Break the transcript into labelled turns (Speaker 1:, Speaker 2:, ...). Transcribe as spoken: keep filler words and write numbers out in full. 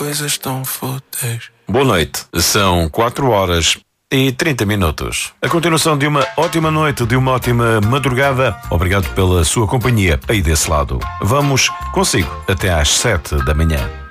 Speaker 1: coisas tão fúteis.
Speaker 2: Boa noite, são quatro horas e trinta minutos. A continuação de uma ótima noite, de uma ótima madrugada. Obrigado pela sua companhia aí desse lado. Vamos consigo até às sete da manhã.